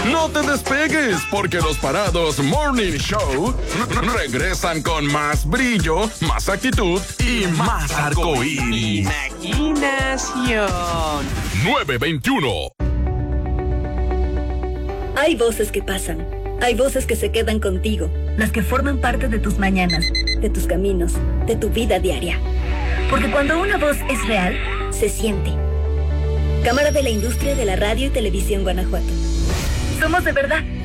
No te despegues, porque los Parados Morning Show regresan con más brillo, más actitud y más arcoíris. Imaginación. 921. Hay voces que pasan. Hay voces que se quedan contigo. Las que forman parte de tus mañanas, de tus caminos, de tu vida diaria. Porque cuando una voz es real, se siente. Cámara de la Industria de la Radio y Televisión Guanajuato. Somos de verdad.